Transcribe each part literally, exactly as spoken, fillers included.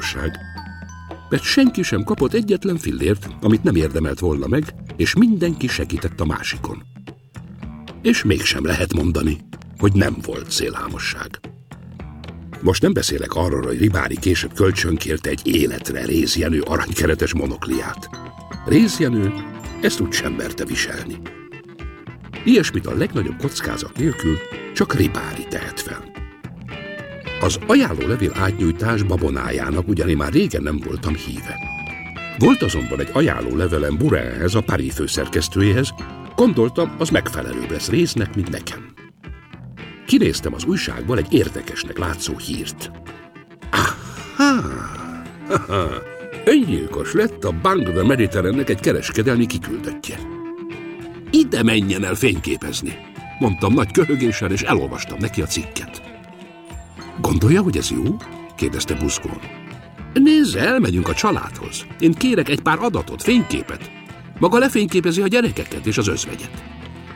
szélhámosság. Mert senki sem kapott egyetlen fillért, amit nem érdemelt volna meg, és mindenki segített a másikon. És mégsem lehet mondani, hogy nem volt szélhámosság. Most nem beszélek arról, hogy Ribári később kölcsönkérte egy életre Réz Jenő aranykeretes monokliát. Réz Jenő ezt úgy sem merte viselni. Ilyesmit a legnagyobb kockázat nélkül csak Ribári tehet fel. Az ajánlólevél átnyújtás babonájának ugyan én már régen nem voltam híve. Volt azonban egy ajánlólevelem Burenhez, a Paris főszerkesztőjéhez, gondoltam, az megfelelőbb lesz Réznek, mint nekem. Kinéztem az újságból egy érdekesnek látszó hírt. Aha! Öngyilkos lett a Banque de Mediterranee-nek egy kereskedelmi kiküldöttje. Ide menjen el fényképezni, mondtam nagy köhögéssel, és elolvastam neki a cikket. Gondolja, hogy ez jó? Kérdezte buzgón. Nézze, elmegyünk a családhoz. Én kérek egy pár adatot, fényképet. Maga lefényképezi a gyerekeket és az özvegyet.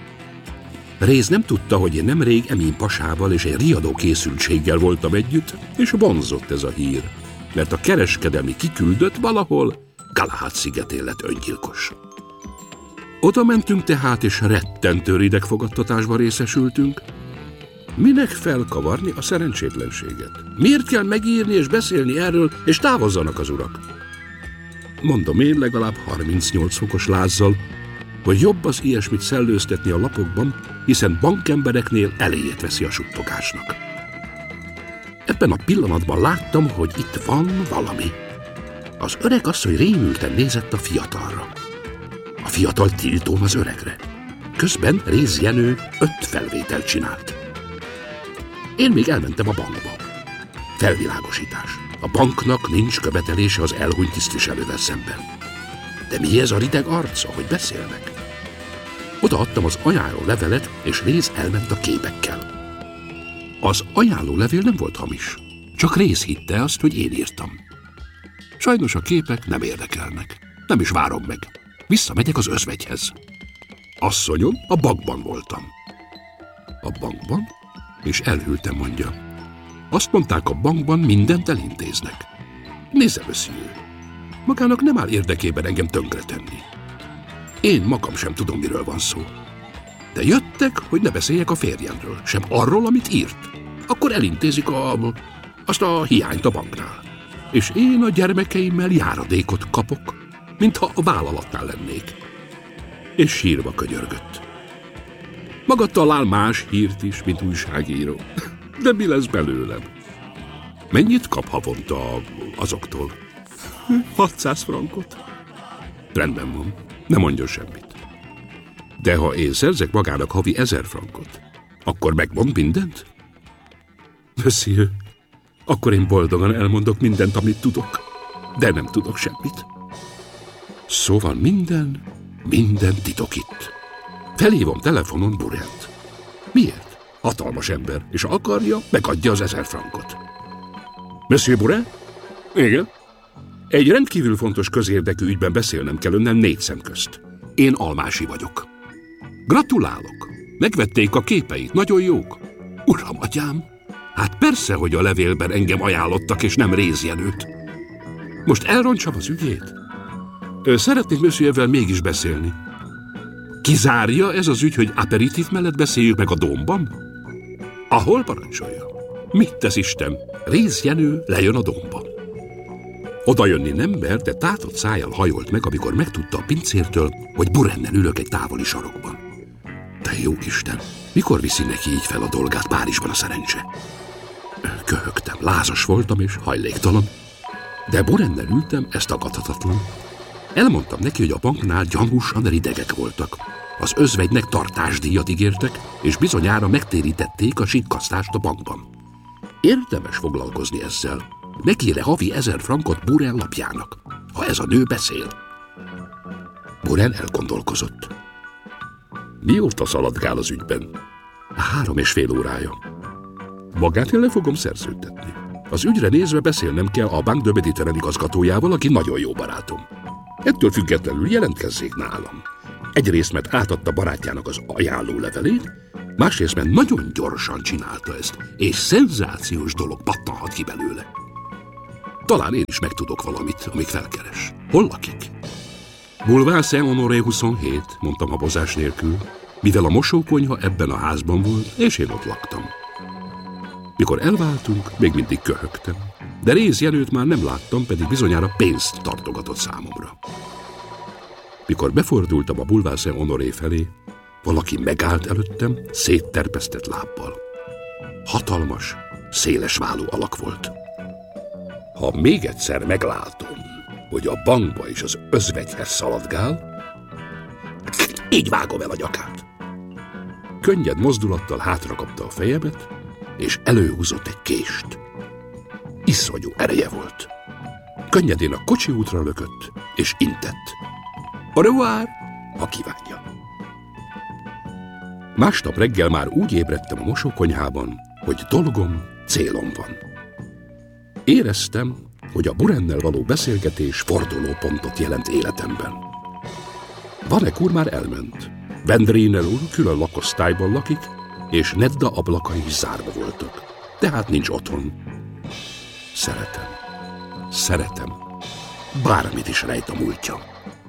Réz nem tudta, hogy én nemrég Emin pasával és egy riadó készültséggel voltam együtt, és vonzott ez a hír, mert a kereskedelmi kiküldött valahol Galahad szigetén lett öngyilkos. Oda mentünk tehát, és rettentő ridegfogadtatásban részesültünk. Minek felkavarni a szerencsétlenséget? Miért kell megírni és beszélni erről, és távozzanak az urak? Mondom én legalább harmincnyolc fokos lázzal, hogy jobb az ilyesmit szellőztetni a lapokban, hiszen bankembereknél eléjét veszi a suttogásnak. Ebben a pillanatban láttam, hogy itt van valami. Az öreg asszony rémülten nézett a fiatalra. A fiatal tiltón az öregre. Közben Réz Jenő öt felvételt csinált. Én még elmentem a bankba. Felvilágosítás. A banknak nincs követelése az elhunyt tisztviselővel szemben. De mi ez a rideg arca, hogy beszélnek? Odaadtam az ajánló levelet, és Réz elment a képekkel. Az ajánló levél nem volt hamis. Csak Réz hitte azt, hogy én írtam. Sajnos a képek nem érdekelnek. Nem is várom meg. Visszamegyek az özvegyhez. Asszonyom, a bankban voltam. A bankban? És elhűltem, mondja. Azt mondták, a bankban mindent elintéznek. Nézze, monsieur, magának nem áll érdekében engem tönkretenni. Én magam sem tudom, miről van szó. De jöttek, hogy ne beszéljek a férjemről, sem arról, amit írt. Akkor elintézik a, azt a hiányt a banknál. És én a gyermekeimmel járadékot kapok, mintha a vállalatnál lennék. És sírva könyörgött. Maga talál más hírt is, mint újságíró. De mi lesz belőlem? Mennyit kap havonta azoktól? hatszáz frankot. Rendben van, ne mondjon semmit. De ha én szerzek magának havi ezer frankot, akkor megmond mindent? Monsieur, akkor én boldogan elmondok mindent, amit tudok, de nem tudok semmit. Szóval minden, minden titok itt. Felhívom telefonon Burent. Miért? Hatalmas ember, és ha akarja, megadja az ezer frankot. Monsieur Burent? Igen? Egy rendkívül fontos közérdekű ügyben beszélnem kell önnel négy szem közt. Én Almási vagyok. Gratulálok! Megvették a képeit, nagyon jók. Uram, atyám, hát persze, hogy a levélben engem ajánlottak, és nem Réz Jenőt. Most elrontsam az ügyét? Szeretnék Monsieurvel mégis beszélni. Kizárja ez az ügy, hogy aperitív mellett beszéljük meg a Dómban? Ahol parancsolja? Mit tesz Isten? Réz Jenő lejön a Dómba. Oda jönni nem mer, de tátott szájjal hajolt meg, amikor megtudta a pincértől, hogy Burennel ülök egy távoli sarokban. De jó Isten, mikor viszi neki így fel a dolgát Párizsban a szerencse? Köhögtem, lázas voltam és hajléktalan, de Burennel ültem, ez tagadhatatlan. Elmondtam neki, hogy a banknál gyanúsan ridegek voltak. Az özvegynek tartásdíjat ígértek, és bizonyára megtérítették a sikkasztást a bankban. Érdemes foglalkozni ezzel. Megír-e havi ezer frankot Buren lapjának, ha ez a nő beszél? Buren elgondolkozott. Mióta szaladgál az ügyben? Három és fél órája. Magát én le fogom szerződtetni. Az ügyre nézve beszélnem kell a Banque de Mediterranee igazgatójával, aki nagyon jó barátom. Ettől függetlenül jelentkezzék nálam. Egyrészt, mert átadta barátjának az ajánló levelét, másrészt, mert nagyon gyorsan csinálta ezt, és szenzációs dolog pattanhat ki belőle. Talán én is megtudok valamit, amíg felkeres. Hol lakik? Boulevard Saint-Honoré huszonhét, mondtam habozás nélkül, mivel a mosókonyha ebben a házban volt, és én ott laktam. Mikor elváltunk, még mindig köhögtem, de Réz Jenőt már nem láttam, pedig bizonyára pénzt tartogatott számomra. Mikor befordultam a Boulevard Saint-Honoré felé, valaki megállt előttem, szétterpesztett lábbal. Hatalmas, széles vállú alak volt. Ha még egyszer meglátom, hogy a bankba és az özvegyhez szaladgál, így vágom el a nyakát. Könnyed mozdulattal hátrakapta a fejemet, és előhúzott egy kést. Iszonyú ereje volt. Könnyedén a kocsi útra lökött, és intett. Au revoir, ha kívánja. Másnap reggel már úgy ébredtem a mosókonyhában, hogy dolgom, célom van. Éreztem, hogy a Burennel való beszélgetés fordulópontot jelent életemben. Vanek úr már elment. Vendriner úr külön lakosztályban lakik, és Nedda ablakai is zárva voltak. Tehát nincs otthon. Szeretem. Szeretem. Bármit is rejt a múltja.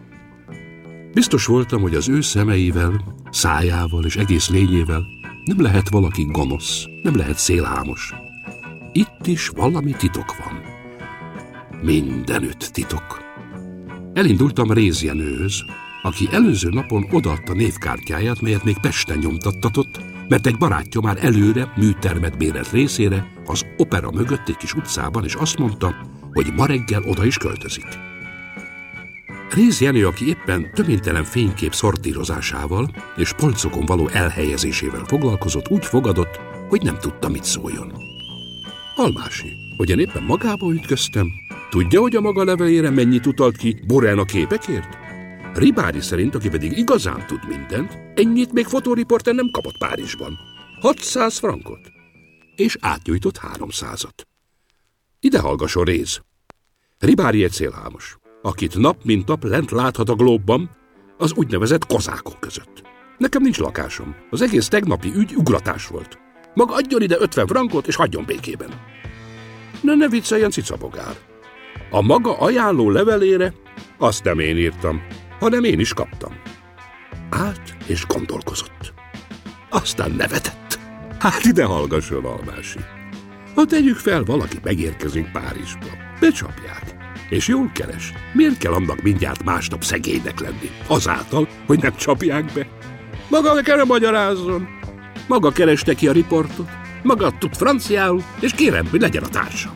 Biztos voltam, hogy az ő szemeivel, szájával és egész lényével nem lehet valaki gonosz, nem lehet szélhámos. Itt is valami titok van. Mindenütt titok. Elindultam Réz Jenőhöz, aki előző napon odaadta névkártyáját, melyet még Pesten nyomtattatott, mert egy barátja már előre műtermet bérelt részére az opera mögött egy kis utcában, és azt mondta, hogy ma reggel oda is költözik. Réz Jenő, aki éppen töménytelen fénykép szortírozásával és polcokon való elhelyezésével foglalkozott, úgy fogadott, hogy nem tudta, mit szóljon. Almási, hogy én éppen magába ütköztem, tudja, hogy a maga levelére mennyit utalt ki Borén a képekért? Ribári szerint, aki pedig igazán tud mindent, ennyit még fotóriporter nem kapott Párizsban. hatszáz frankot. És átnyújtott háromszázat. Ide hallgasson, Réz. Ribári egy szélhámos, akit nap mint nap lent láthat a Glóbban, az úgynevezett kozákok között. Nekem nincs lakásom. Az egész tegnapi ügy ugratás volt. Maga adjon ide ötven frankot, és hagyjon békében. Ne, ne vicceljen, cicabogár. A maga ajánló levelére azt nem én írtam, hanem én is kaptam. Állt és gondolkozott. Aztán nevetett. Hát ide hallgasson, Almási. Ha tegyük fel, valaki megérkezik Párizsba, becsapják, és jól keres. Miért kell annak mindjárt másnap szegénynek lenni? Azáltal, hogy nem csapják be. Maga nekem magyarázzon. Maga kereste ki a riportot, maga tud franciául, és kérem, hogy legyen a társa.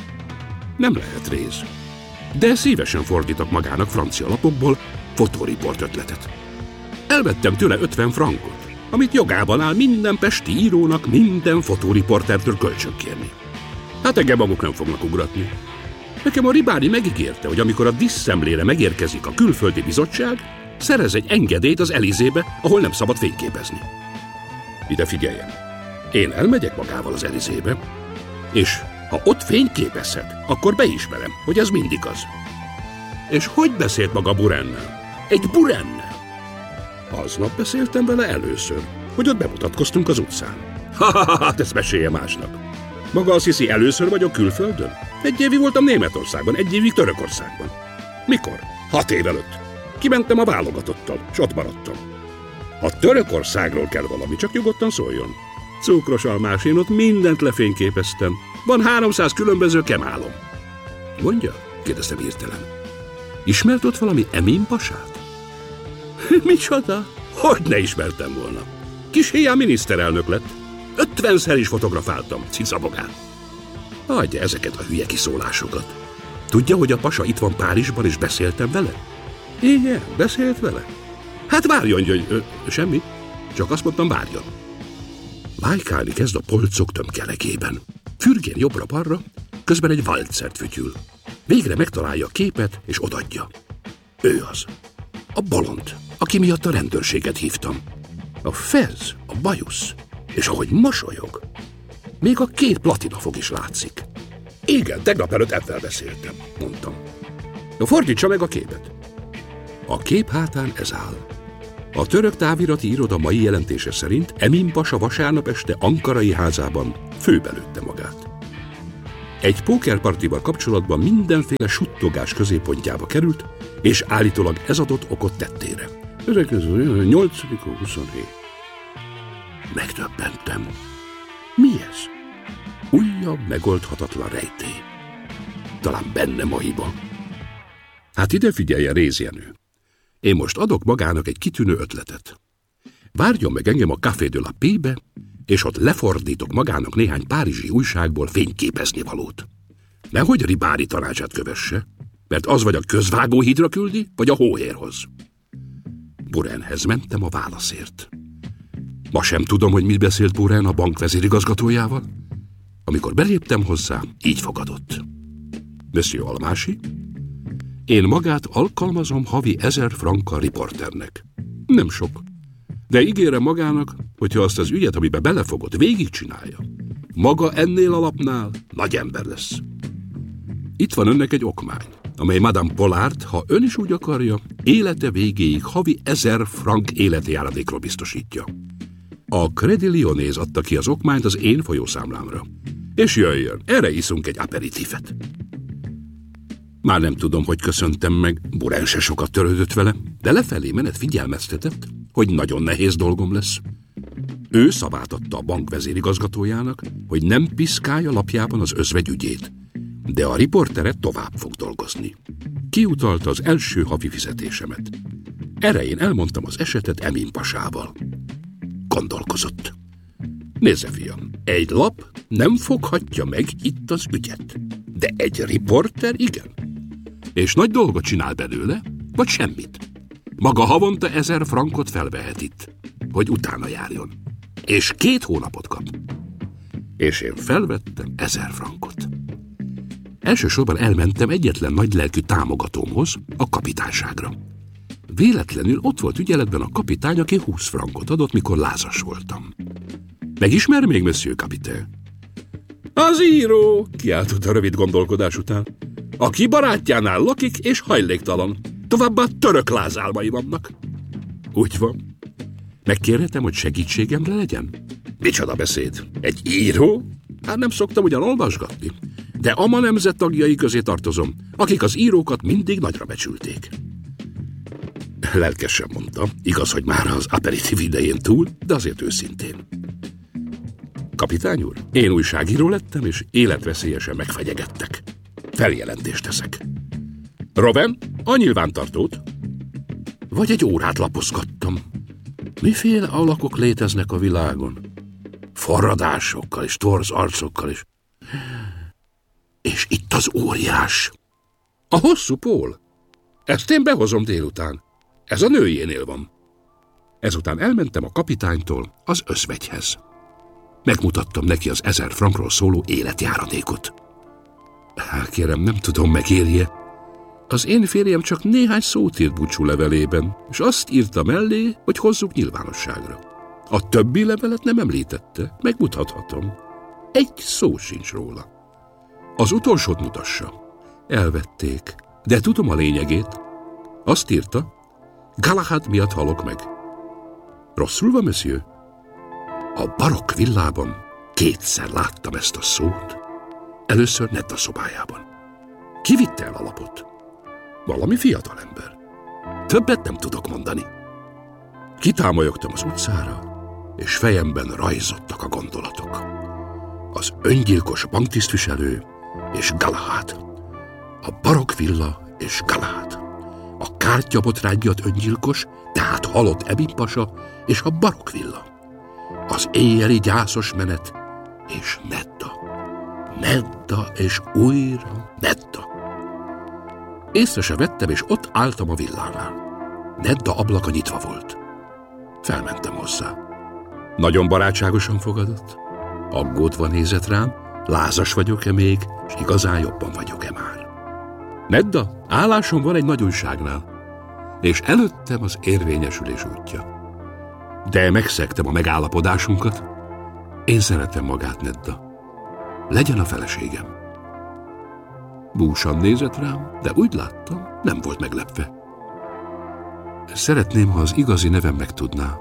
Nem lehet, Réz. De szívesen fordítok magának francia lapokból fotóriport ötletet. Elvettem tőle ötven frankot, amit jogában áll minden pesti írónak minden fotóriportertől kölcsönkérni. Hát engem maguk nem fognak ugratni. Nekem a Ribári megígérte, hogy amikor a diszszemlére megérkezik a külföldi bizottság, szerez egy engedélyt az Elizébe, ahol nem szabad fényképezni. Ide figyeljen, én elmegyek magával az Elizébe, és ha ott fényképezhet, akkor beismerem, hogy ez mind igaz. És hogy beszélt maga Burennel? Egy Burennel? Aznap beszéltem vele először, hogy ott bemutatkoztunk az utcán. Ha-ha-ha, hát ezt mesélje másnak. Maga azt hiszi, először vagyok külföldön? Egy évig voltam Németországban, egy évig Törökországban. Mikor? Hat év előtt. Kimentem a válogatottal, és ott maradtam. Ha Törökországról kell valami, csak nyugodtan szóljon. Cukros Almás, én ott mindent lefényképeztem. Van háromszáz különböző kemálom. Mondja? Kérdeztem hirtelen. Ismert ott valami Emin pasát? Micsoda? Hogy ne ismertem volna? Kis héján miniszterelnök lett. Ötvenszer is fotografáltam, cicabogán. Hagyja ezeket a hülye kiszólásokat. Tudja, hogy a pasa itt van Párizsban, és beszéltem vele? Igen, beszélt vele. Hát várjon, hogy ö, semmi. Csak azt mondtam, várjon. Lájkálni kezd a polcok tömkelegében. Fürgén jobbra-balra, közben egy valcert fütyül. Végre megtalálja a képet, és odadja. Ő az. A bolond, aki miatt a rendőrséget hívtam. A fez, a bajusz, és ahogy mosolyog, még a két platinafog is látszik. Igen, tegnap előtt ebben beszéltem, mondtam. Na, fordítsa meg a képet. A kép hátán ez áll. A török távirati iroda mai jelentése szerint Emin pasa vasárnap este ankarai házában főbelőtte magát. Egy pókerpartival kapcsolatban mindenféle suttogás középpontjába került, és állítólag ez adott okot tettére. Ezek közül nyolcadik huszonhét. Megdöbbentem. Mi ez? Újabb megoldhatatlan rejtély. Talán bennem a hiba. Hát ide figyeljen, Rézjenő. Én most adok magának egy kitűnő ötletet. Várjon meg engem a Café de la Paix-be, és ott lefordítok magának néhány párizsi újságból fényképezni valót. Nehogy Ribári tanácsát kövesse, mert az vagy a közvágóhídra küldi, vagy a hóhérhoz. Burenhez mentem a válaszért. Ma sem tudom, hogy mit beszélt Buren a bank vezérigazgatójával. Amikor beléptem hozzá, így fogadott. Monsieur Almási, én magát alkalmazom havi ezer frankkal riporternek. Nem sok, de ígérem magának, hogyha azt az ügyet, amiben belefogott, végigcsinálja, maga ennél a lapnál nagy ember lesz. Itt van önnek egy okmány, amely Madame Pollard, ha ön is úgy akarja, élete végéig havi ezer frank életi járadékról biztosítja. A Crédit Lyonnais adta ki az okmányt az én folyószámlámra. És jöjjön, erre iszunk egy aperitifet. Már nem tudom, hogy köszöntem meg, Buren se sokat törődött vele, de lefelé menet figyelmeztetett, hogy nagyon nehéz dolgom lesz. Ő szavát adta a bank vezérigazgatójának, hogy nem piszkálja lapjában az özvegy ügyét, de a riporteret tovább fog dolgozni. Kiutalta az első havi fizetésemet. Erre én elmondtam az esetet Emin pasával. Gondolkozott. Nézze, fiam, egy lap nem foghatja meg itt az ügyet, de egy riporter igen. És nagy dolgot csinál belőle, vagy semmit. Maga havonta ezer frankot felvehet itt, hogy utána járjon. És két hónapot kap. És én felvettem ezer frankot. Elsősorban elmentem egyetlen nagylelkű támogatómhoz, a kapitányságra. Véletlenül ott volt ügyeletben a kapitány, aki húsz frankot adott, mikor lázas voltam. Megismer még, monsieur Capitaine? Az író, kiáltott a rövid gondolkodás után. Aki barátjánál lakik és hajléktalan. Továbbá török lázálmai vannak. Úgy van. Megkérhetem, hogy segítségemre legyen? Micsoda beszéd? Egy író? Hát nem szoktam ugyan olvasgatni, de ama nemzet tagjai közé tartozom, akik az írókat mindig nagyra becsülték. Lelkesen mondta, igaz, hogy már az aperitív idején túl, de azért őszintén. Kapitány úr, én újságíró lettem, és életveszélyesen megfegyegettek. Feljelentést teszek. Roven, a nyilvántartót? Vagy egy órát lapozgattam. Miféle alakok léteznek a világon? Forradásokkal és torz arcokkal is. És itt az óriás. A hosszú pól. Ezt én behozom délután. Ez a nőjénél van. Ezután elmentem a kapitánytól az özvegyhez. Megmutattam neki az ezer frankról szóló életjáradékot. Kérem, nem tudom, megérje. Az én férjem csak néhány szót írt búcsú levelében, és azt írta mellé, hogy hozzuk nyilvánosságra. A többi levelet nem említette, megmutathatom. Egy szó sincs róla. Az utolsót mutassa. Elvették, de tudom a lényegét. Azt írta, Galahad miatt halok meg. Rosszul van, monsieur? A barokk villában kétszer láttam ezt a szót. Először Nedda szobájában. Ki vitte el a lapot? Valami fiatalember. Többet nem tudok mondani. Kitámolyogtam az utcára, és fejemben rajzottak a gondolatok. Az öngyilkos banktisztviselő és Galahad. A barokk villa és Galahad. A kártyabotrányjat öngyilkos, tehát halott Emin pasa és a barokk villa. Az éjjeli gyászos menet és Nedda. Nedda és újra Nedda. Észre se vettem, és ott álltam a villánál. Nedda ablaka nyitva volt. Felmentem hozzá. Nagyon barátságosan fogadott. Aggódva nézett rám, lázas vagyok-e még, és igazán jobban vagyok-e már. Nedda, állásom van egy nagy újságnál, és előttem az érvényesülés útja. De megszegtem a megállapodásunkat. Én szeretem magát, Nedda. Legyen a feleségem. Búsan nézett rám, de úgy láttam, nem volt meglepve. Szeretném, ha az igazi nevem megtudná.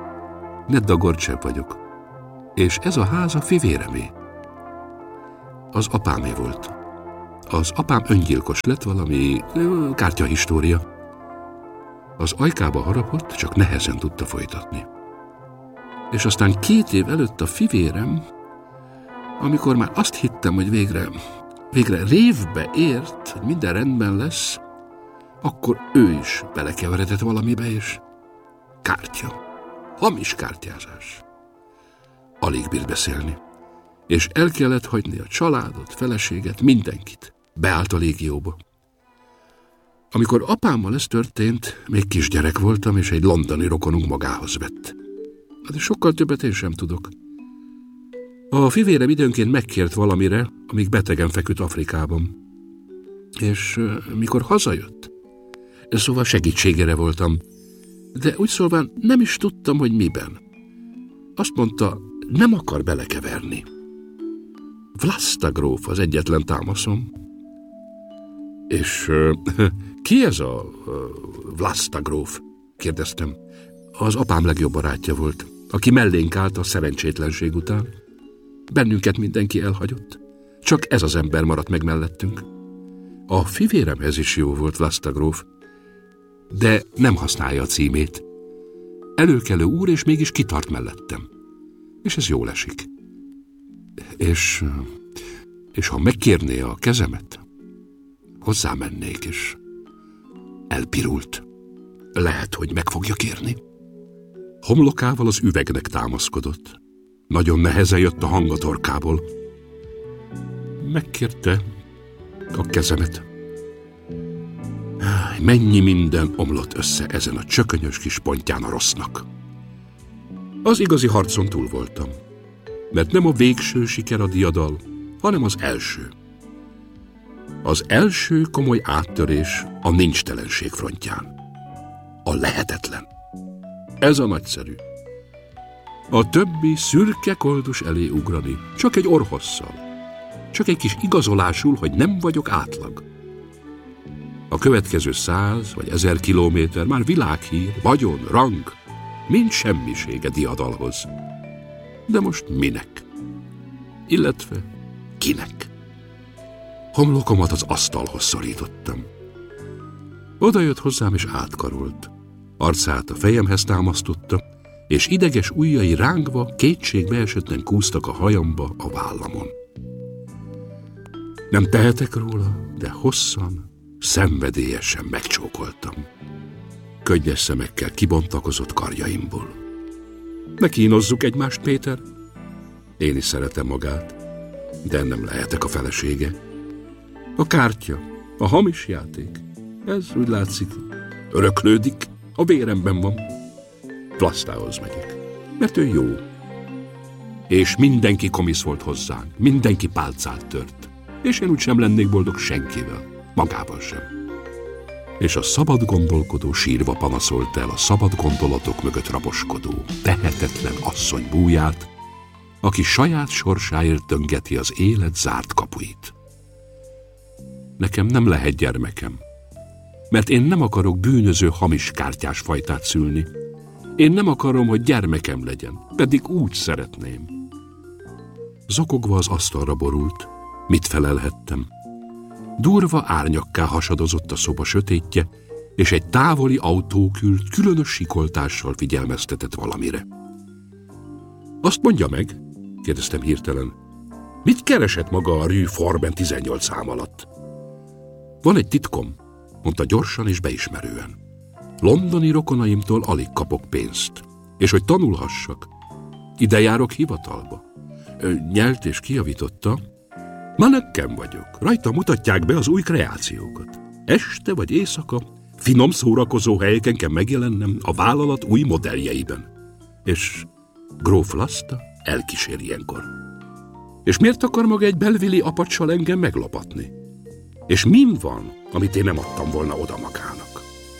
Nedda Gorcsev vagyok, és ez a ház a fivéremé. Az apámé volt. Az apám öngyilkos lett, valami kártyahistória. Az ajkába harapott, csak nehezen tudta folytatni. És aztán két év előtt a fivérem, amikor már azt hittem, hogy végre, végre révbe ért, hogy minden rendben lesz, akkor ő is belekeveredett valamibe, és kártya, hamis kártyázás. Alig bírt beszélni, és el kellett hagyni a családot, feleséget, mindenkit. Beállt a légióba. Amikor apámmal ez történt, még kisgyerek voltam, és egy londoni rokonunk magához vett. Hát sokkal többet én sem tudok. A fivérem időnként megkért valamire, amíg betegen feküdt Afrikában. És uh, mikor hazajött, szóval segítségére voltam, de úgy szólván nem is tudtam, hogy miben. Azt mondta, nem akar belekeverni. Vlasta gróf az egyetlen támaszom. És uh, ki ez a uh, Vlasta gróf? Kérdeztem. Az apám legjobb barátja volt, aki mellénk állt a szerencsétlenség után. Bennünket mindenki elhagyott. Csak ez az ember maradt meg mellettünk. A fivéremhez is jó volt Vlasta gróf, de nem használja a címét. Előkelő úr, és mégis kitart mellettem. És ez jól esik. És, és ha megkérné a kezemet, hozzámennék, és elpirult. Lehet, hogy meg fogja kérni. Homlokával az üvegnek támaszkodott. Nagyon nehezen jött a hang a torkából. Megkérte a kezemet. Mennyi minden omlott össze ezen a csökönyös kis pontján a rossznak. Az igazi harcon túl voltam, mert nem a végső siker a diadal, hanem az első. Az első komoly áttörés a nincstelenség frontján. A lehetetlen. Ez a nagyszerű. A többi szürke koldus elé ugrani, csak egy orrhosszal. Csak egy kis igazolásul, hogy nem vagyok átlag. A következő száz vagy ezer kilométer már világhír, vagyon, rang, mind semmisége diadalhoz. De most minek? Illetve kinek? Homlokomat az asztalhoz szorítottam. Oda jött hozzám és átkarolt. Arcát a fejemhez támasztotta, és ideges ujjai rángva, kétségbe esetten kúztak a hajamba, a vállamon. Nem tehetek róla, de hosszan, szenvedélyesen megcsókoltam. Könnyes szemekkel kibontakozott karjaimból. Ne kínozzuk egymást, Péter. Én is szeretem magát, de nem lehetek a felesége. A kártya, a hamis játék, ez úgy látszik, öröklődik, a véremben van. Vlastához megyek, mert ő jó. És mindenki komisz volt hozzánk, mindenki pálcát tört. És én úgy sem lennék boldog senkivel, magával sem. És a szabad gondolkodó sírva panaszolt el a szabad gondolatok mögött raboskodó, tehetetlen asszony búját, aki saját sorsáért döngeti az élet zárt kapuit. Nekem nem lehet gyermekem, mert én nem akarok bűnöző hamis kártyás fajtát szülni. Én nem akarom, hogy gyermekem legyen, pedig úgy szeretném. Zokogva az asztalra borult. Mit felelhettem? Durva árnyakká hasadozott a szoba sötétje, és egy távoli autókült különös sikoltással figyelmeztetett valamire. Azt mondja meg, kérdeztem hirtelen, mit keresett maga a Rue Forben tizennyolc szám alatt? Van egy titkom, mondta gyorsan és beismerően. Londoni rokonaimtól alig kapok pénzt, és hogy tanulhassak, ide járok hivatalba. Ő nyelt és kijavította, mannequin vagyok, rajta mutatják be az új kreációkat. Este vagy éjszaka finom szórakozó helyeken kell megjelennem a vállalat új modelljeiben. És gróf Vlasta elkísér ilyenkor. És miért akar maga egy belvili apacsal engem meglapatni? És min van, amit én nem adtam volna oda magának?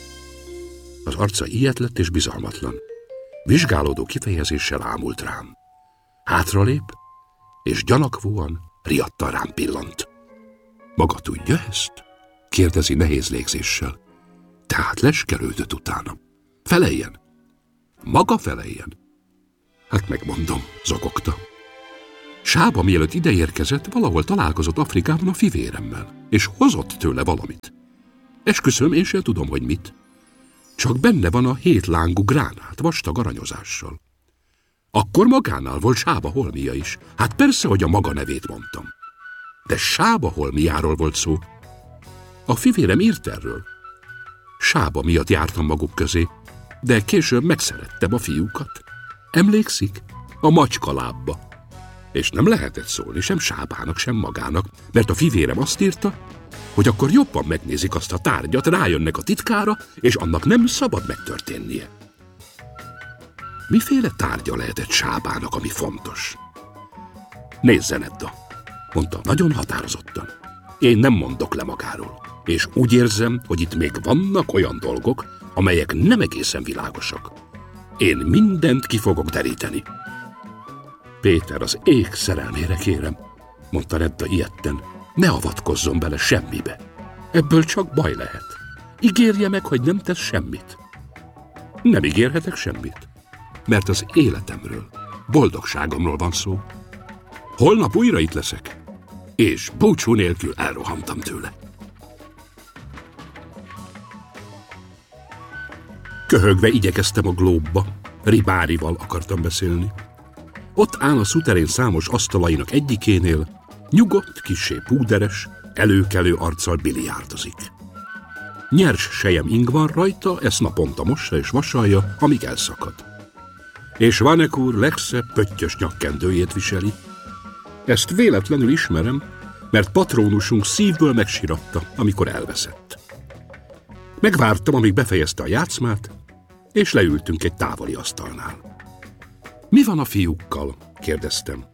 Az arca ilyet lett és bizalmatlan. Vizsgálódó kifejezéssel ámult rám. Hátralép, és gyanakvóan, riadtan rám pillant. Maga tudja ezt? Kérdezi nehéz légzéssel. Tehát leskelődött utána. Feleljen. Maga feleljen. Hát megmondom, zokogta. Sába mielőtt ideérkezett, valahol találkozott Afrikában a fivéremmel, és hozott tőle valamit. Esküszöm, én sem tudom, hogy mit. Csak benne van a hétlángú gránát, vastag aranyozással. Akkor magánál volt Sába holmia is. Hát persze, hogy a maga nevét mondtam. De Sába holmiáról volt szó. A fivérem írt erről. Sába miatt jártam maguk közé, de később megszerettem a fiúkat. Emlékszik? A macskalábba. És nem lehetett szólni sem Sábának, sem magának, mert a fivérem azt írta, hogy akkor jobban megnézik azt a tárgyat, rájönnek a titkára, és annak nem szabad megtörténnie. Miféle tárgya lehetett Sábának, ami fontos? Nézzen, Edda, mondta nagyon határozottan. Én nem mondok le magáról, és úgy érzem, hogy itt még vannak olyan dolgok, amelyek nem egészen világosak. Én mindent ki fogok deríteni. Péter, az ég szerelmére kérem, mondta Edda ijedten, ne avatkozzon bele semmibe. Ebből csak baj lehet. Ígérje meg, hogy nem tesz semmit. Nem ígérhetek semmit, mert az életemről, boldogságomról van szó. Holnap újra itt leszek, és búcsú nélkül elrohantam tőle. Köhögve igyekeztem a glóbba, Ribárival akartam beszélni. Ott áll a szuterén számos asztalainak egyikénél, nyugodt, kissé púderes, előkelő arccal biliárdozik. Nyers sejem ing van rajta, ezt naponta mossa és vasalja, amíg elszakad. És Vanek úr legszebb pöttyös nyakkendőjét viseli. Ezt véletlenül ismerem, mert patrónusunk szívből megsiratta, amikor elveszett. Megvártam, amíg befejezte a játszmát, és leültünk egy távoli asztalnál. Mi van a fiúkkal? Kérdeztem.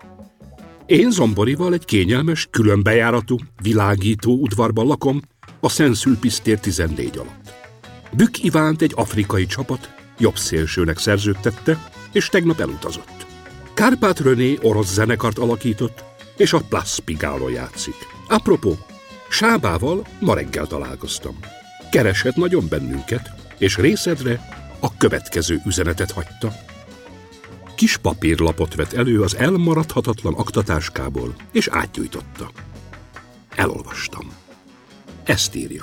Én Zomborival egy kényelmes, különbejáratú, világító udvarban lakom a Szent-Szülpisz tér tizennégy alatt. Bükk Ivánt egy afrikai csapat jobb szélsőnek szerződtette, és tegnap elutazott. Kárpát René orosz zenekart alakított, és a Place Pigalle játszik. Apropó, Sábával ma reggel találkoztam. Keresett nagyon bennünket, és részedre a következő üzenetet hagyta. Kis papírlapot vett elő az elmaradhatatlan aktatáskából, és átgyújtotta. Elolvastam. Ezt írja.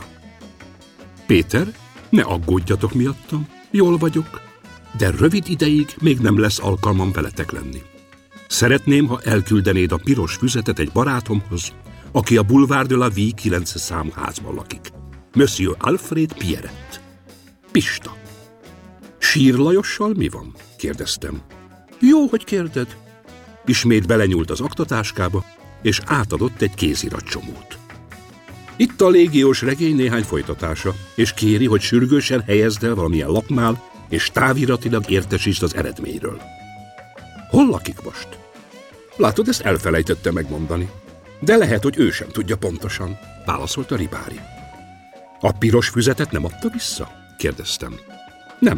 Péter, ne aggódjatok miattam, jól vagyok, de rövid ideig még nem lesz alkalmam veletek lenni. Szeretném, ha elküldenéd a piros füzetet egy barátomhoz, aki a Boulevard de la Vie kilences számú házban lakik. Monsieur Alfred Pierret. Pista. Sír Lajossal mi van? Kérdeztem. Jó, hogy kérded. Ismét belenyúlt az aktatáskába, és átadott egy kéziratcsomót. Itt a légiós regény néhány folytatása, és kéri, hogy sürgősen helyezd el valamilyen lapnál, és táviratilag értesítsd az eredményről. Hol lakik most? Látod, ezt elfelejtette megmondani. De lehet, hogy ő sem tudja pontosan, válaszolta Ribári. A piros füzetet nem adta vissza? Kérdeztem. Nem.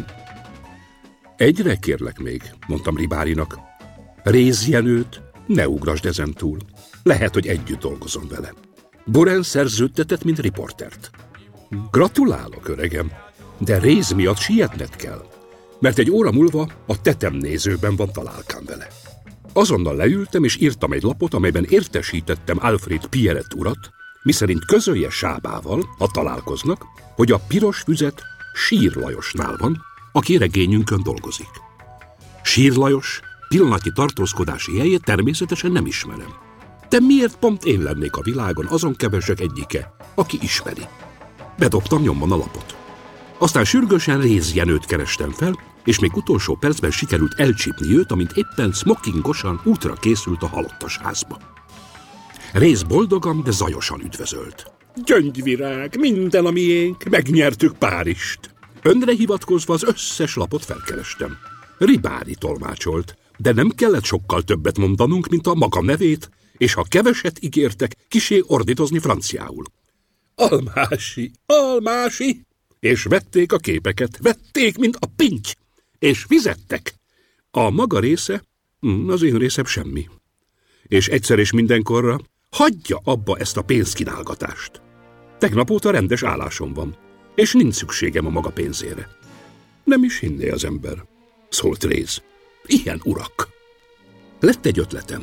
Egyre kérlek még, mondtam Ribárinak. Réz Jenőt ne ugrasd ezen túl. Lehet, hogy együtt dolgozom vele. Boren szerződtetett, mint riportert. Gratulálok, öregem, de Réz miatt sietned kell, mert egy óra múlva a tetemnézőben van találkám vele. Azonnal leültem, és írtam egy lapot, amelyben értesítettem Alfred Pierret urat, miszerint közölje Sábával, ha találkoznak, hogy a piros füzet Sír Lajosnál van, aki regényünkön dolgozik. Sír Lajos pillanatnyi tartózkodási helyét természetesen nem ismerem. De miért pont én lennék a világon azon kevesek egyike, aki ismeri? Bedobtam nyomban a lapot. Aztán sürgősen Réz Jenőt kerestem fel, és még utolsó percben sikerült elcsípni őt, amint éppen smokingosan útra készült a halottas házba. Réz boldogan, de zajosan üdvözölt. Gyöngyvirág, minden a miénk, megnyertük Párizst. Önre hivatkozva az összes lapot felkerestem. Ribári tolmácsolt, de nem kellett sokkal többet mondanunk, mint a maga nevét, és ha keveset ígértek, kisé ordítozni franciául. Almási, almási! És vették a képeket, vették, mint a pinty, és fizettek. A maga része, az én részem semmi. És egyszer és mindenkorra hagyja abba ezt a pénzkínálgatást. Tegnap óta rendes állásom van, és nincs szükségem a maga pénzére. Nem is hinné az ember, szólt Réz. Ilyen urak. Lett egy ötletem.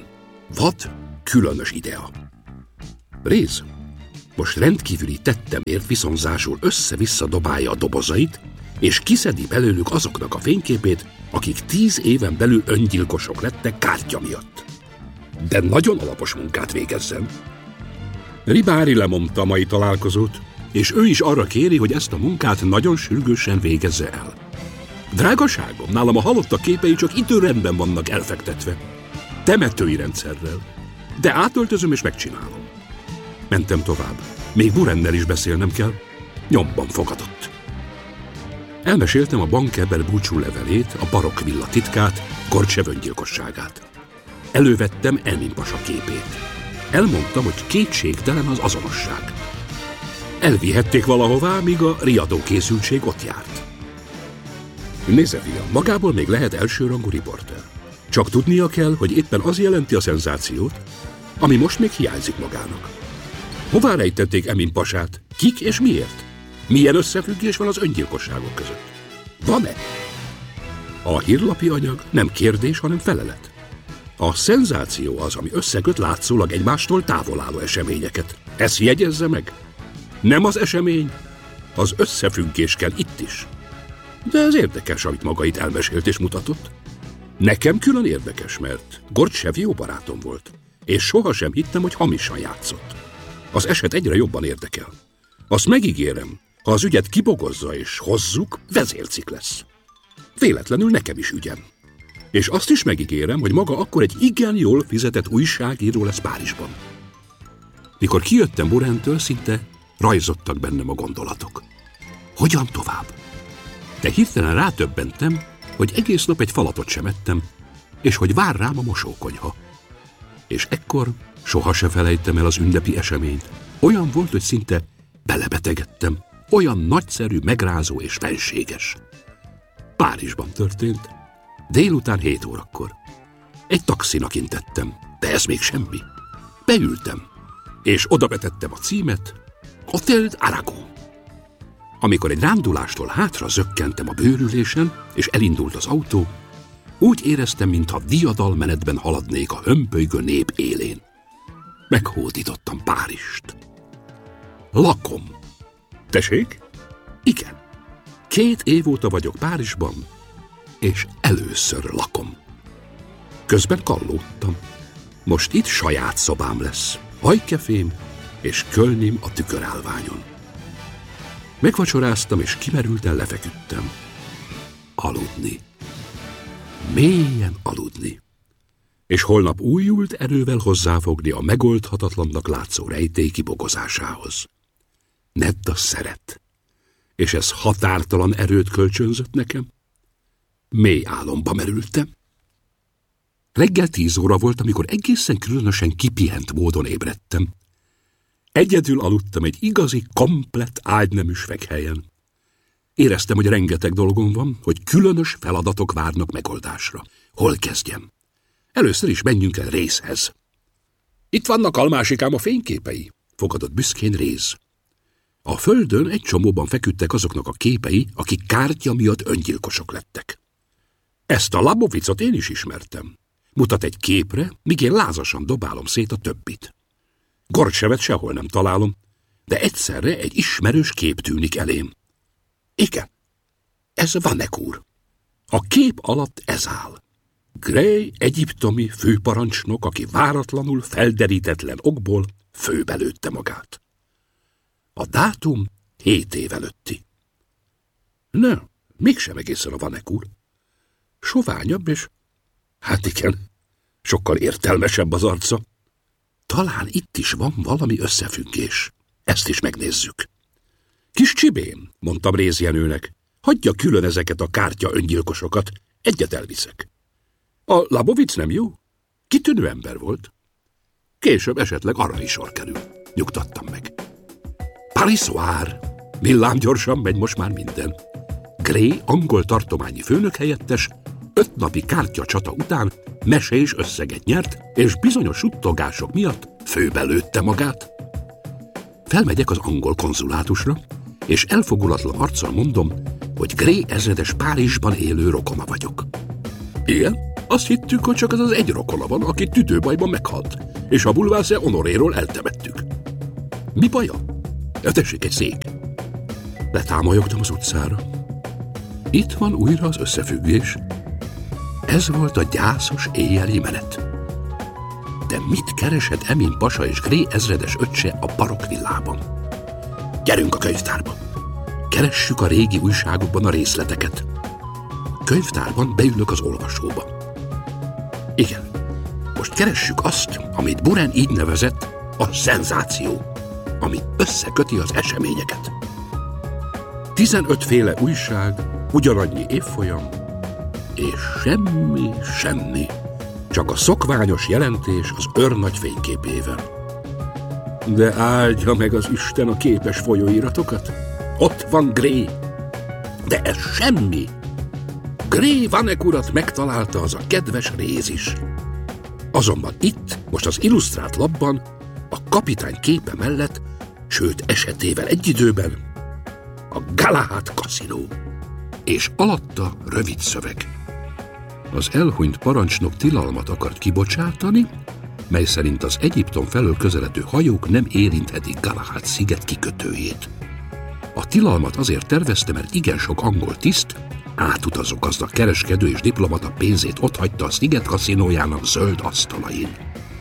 Vad különös idea. Réz most rendkívüli tettemért viszonzásul össze-vissza dobálja a dobozait, és kiszedi belőlük azoknak a fényképét, akik tíz éven belül öngyilkosok lettek kártya miatt. De nagyon alapos munkát végezzen. Ribári lemondta a mai találkozót, és ő is arra kéri, hogy ezt a munkát nagyon sürgősen végezze el. Drágaságom, nálam a halottak képei csak időrendben vannak elfektetve. Temetői rendszerrel. De átöltözöm és megcsinálom. Mentem tovább. Még Burennel is beszélnem kell. Nyomban fogadott. Elmeséltem a bankeber búcsú levelét, a barokk villa titkát, Gorcsev öngyilkosságát. Elővettem Emin pasa képét. Elmondtam, hogy kétségtelen az azonosság. Elvihették valahová, míg a riadó készültség ott járt. Nézze, fiam, magából még lehet elsőrangú riporter. Csak tudnia kell, hogy éppen az jelenti a szenzációt, ami most még hiányzik magának. Hová rejtették Emin pasát? Kik és miért? Milyen összefüggés van az öngyilkosságok között? Van-e? A hírlapi anyag nem kérdés, hanem felelet. A szenzáció az, ami összeköt látszólag egymástól távol álló eseményeket. Ezt jegyezze meg. Nem az esemény, az összefüggés kell itt is. De ez érdekes, amit maga itt elmesélt és mutatott. Nekem külön érdekes, mert Gorcsev jó barátom volt, és sohasem hittem, hogy hamisan játszott. Az eset egyre jobban érdekel. Azt megígérem, ha az ügyet kibogozza és hozzuk, vezércik lesz. Véletlenül nekem is ügyem. És azt is megígérem, hogy maga akkor egy igen jól fizetett újságíró lesz Párizsban. Mikor kijöttem Burentől, szinte rajzottak bennem a gondolatok. Hogyan tovább? De hirtelen rátöbbentem, hogy egész nap egy falatot sem ettem, és hogy vár rám a mosókonyha. És ekkor sohasem felejtem el az ünnepi eseményt. Olyan volt, hogy szinte belebetegedtem. Olyan nagyszerű, megrázó és fenséges. Párizsban történt. Délután hét órakor. Egy taxinak intettem, de ez még semmi. Beültem, és odabetettem a címet, Hotel Aragon. Amikor egy rándulástól hátra zökkentem a bőrülésen, és elindult az autó, úgy éreztem, mintha diadalmenetben haladnék a hömpölygő nép élén. Meghódítottam Párizst. Lakom. Tessék? Igen. Két év óta vagyok Párizsban, és először lakom. Közben kallódtam. Most itt saját szobám lesz, hajkefém és kölnim a tükörállványon. Megvacsoráztam, és kimerülten lefeküdtem. Aludni. Mélyen aludni. És holnap újult erővel hozzáfogni a megoldhatatlannak látszó rejtély kibogozásához. Nedda szeret. És ez határtalan erőt kölcsönzött nekem. Mély álomba merültem. Reggel tíz óra volt, amikor egészen különösen kipihent módon ébredtem. Egyedül aludtam egy igazi, komplett ágynemű üveghelyen. Éreztem, hogy rengeteg dolgom van, hogy különös feladatok várnak megoldásra. Hol kezdjem? Először is menjünk el Rézhez. Itt vannak, almásikám, a fényképei, fogadott büszkén Réz. A földön egy csomóban feküdtek azoknak a képei, akik kártya miatt öngyilkosok lettek. Ezt a Labovicot én is ismertem. Mutat egy képre, míg én lázasan dobálom szét a többit. Gorcsevet sehol nem találom, de egyszerre egy ismerős kép tűnik elém. Igen, ez Vanek úr. A kép alatt ez áll. Gray egyiptomi főparancsnok, aki váratlanul felderítetlen okból főbe lőtte magát. A dátum hét év előtti. Nem, mégsem egészen a Vanek úr. Soványabb és, hát igen, sokkal értelmesebb az arca. Talán itt is van valami összefüggés. Ezt is megnézzük. Kis csibém, mondtam Réz Jenőnek, hagyja külön ezeket a kártya öngyilkosokat, egyet elviszek. A Labovic nem jó? Kitűnő ember volt. Később esetleg arra is sor kerül. Nyugtattam meg. Parissoir. Villám gyorsan megy most már minden. Gray, angol tartományi főnök helyettes, öt napi kártyacsata után mesés összeget nyert, és bizonyos suttogások miatt főbelőtte magát. Felmegyek az angol konzulátusra, és elfogulatlan arccal mondom, hogy Gray ezredes Párizsban élő rokona vagyok. Igen? Azt hittük, hogy csak az az egy rokona van, aki tüdőbajban meghalt, és a Boulevard Honoréról eltemettük. Mi baja? Tessék, egy szék. Letámolyogtam az utcára. Itt van újra az összefüggés. Ez volt a gyászos éjjeli menet. De mit keresett Emin pasa és Grey ezredes öccse a barokk villában? Gyerünk a könyvtárba. Keressük a régi újságokban a részleteket. Könyvtárban beülök az olvasóba. Igen, most keressük azt, amit Buren így nevezett, a szenzáció, ami összeköti az eseményeket. Tizenötféle újság, ugyanannyi évfolyam, és semmi, semmi, csak a szokványos jelentés az őrnagy fényképével. De áldja meg az Isten a képes folyóiratokat. Ott van Grey. De ez semmi. Grey Vanek urat megtalálta az a kedves réz is. Azonban itt, most az illusztrált lapban, a kapitány képe mellett, sőt esetével egy időben, a Galahad kaszinó, és alatta rövid szöveg. Az elhunyt parancsnok tilalmat akart kibocsátani, mely szerint az Egyiptom felől közeledő hajók nem érinthetik Galahad sziget kikötőjét. A tilalmat azért tervezte, mert igen sok angol tiszt, átutazó gazdag kereskedő és diplomata pénzét otthagyta a sziget kaszinójának zöld asztalain.